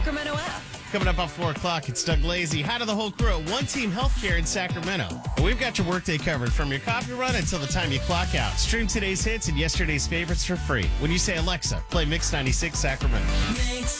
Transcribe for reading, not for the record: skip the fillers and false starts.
Sacramento app. Coming up at 4 o'clock, it's Doug Lazy. Hi to the whole crew at One Team Healthcare in Sacramento. And we've got your workday covered from your coffee run until the time you clock out. Stream today's hits and yesterday's favorites for free when you say, Alexa, play Mix 96 Sacramento. Mix